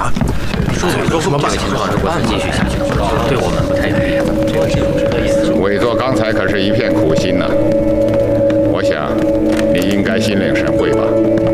啊。 说什么办？如果再继续下去，对我们不太有利。这个值得研究。 委座刚才可是一片苦心呐，我想你应该心领神会吧。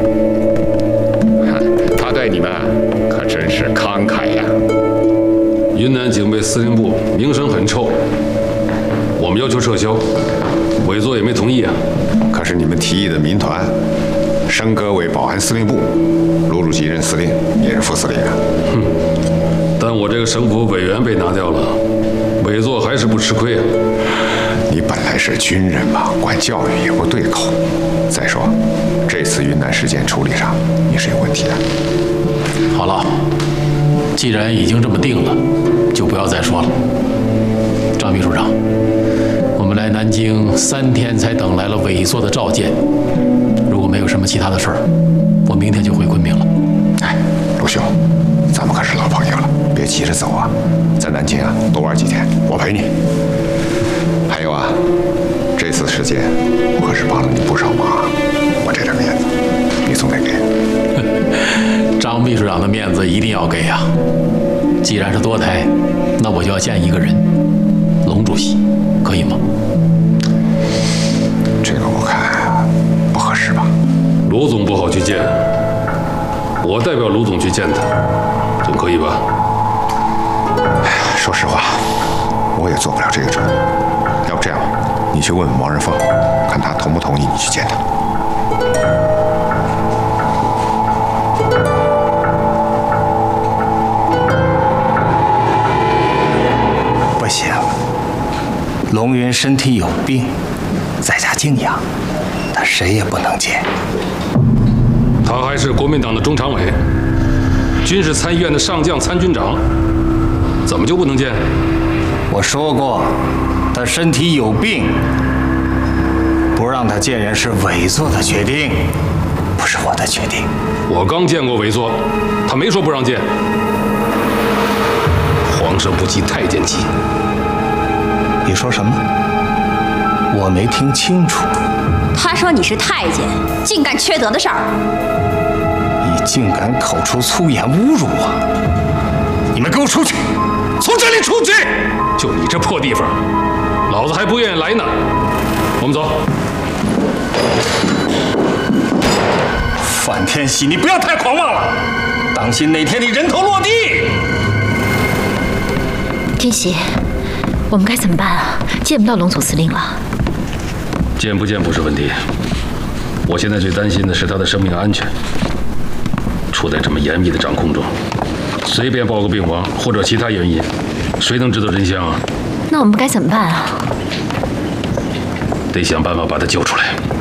他对你们可真是慷慨呀。 云南警备司令部名声很臭，我们要求撤销，委座也没同意啊。 可是你们提议的民团升格为保安司令部，卢主席任司令也是副司令啊。 但我这个省府委员被拿掉了，委座还是不吃亏啊。 你本来是军人嘛，管教育也不对口。再说，这次云南事件处理上你是有问题的。 好了，既然已经这么定了，就不要再说了。张秘书长，我们来南京3天才等来了委座的召见，如果没有什么其他的事儿，我明天就回昆明了。 哎，陆兄，咱们可是老朋友了，别急着走啊，在南京啊多玩几天，我陪你。还有啊，这次事件我可是帮了你不少忙，我这点面子你总得给。 张秘书长的面子一定要给啊！既然是多台，那我就要见一个人，龙主席，可以吗？ 这个我看不合适吧？ 卢总不好去见，我代表卢总去见他，总可以吧？ 说实话，我也做不了这个主。要不这样，你去问问王仁凤，看他同不同意你去见他。 不行，龙云身体有病，在家静养，他谁也不能见。 他还是国民党的中常委，军事参议院的上将参军长，怎么就不能见？ 我说过，他身体有病，不让他见人是委座的决定，不是我的决定。 我刚见过委座，他没说不让见。皇上不急太监急。 你说什么？我没听清楚。 他说你是太监，竟干缺德的事儿。 你竟敢口出粗言侮辱我！你们给我出去！从这里出去！ 就你这破地方，老子还不愿意来呢。我们走。 范天喜，你不要太狂妄了，当心哪天你人头落地。 天喜，我们该怎么办啊？见不到龙总司令了。 见不见不是问题，我现在最担心的是他的生命安全。处在这么严密的掌控中，随便报个病亡或者其他原因，谁能知道真相啊？ 那我们该怎么办啊？ 得想办法把他救出来。